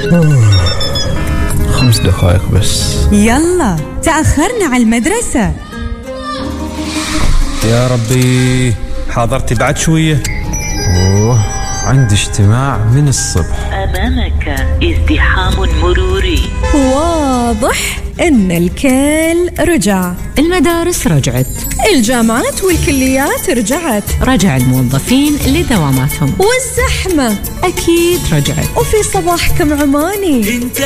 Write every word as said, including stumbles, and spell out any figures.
خمس دقائق بس. يلا تأخرنا على المدرسة. يا ربي حاضرتي بعد شوية. أوه عندي اجتماع من الصبح. أمامك ازدحام مروري. واضح إن الكل رجع. المدارس رجعت، الجامعات والكليات رجعت، رجع الموظفين لدواماتهم، والزحمة أكيد رجعت. وفي صباحكم عماني.